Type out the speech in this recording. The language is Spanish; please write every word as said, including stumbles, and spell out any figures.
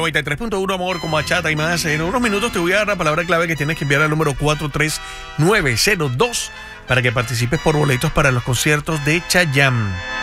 noventa y tres punto uno, amor, con bachata y más. En unos minutos te voy a dar la palabra clave que tienes que enviar al número cuatro tres nueve cero dos para que participes por boletos para los conciertos de Chayanne.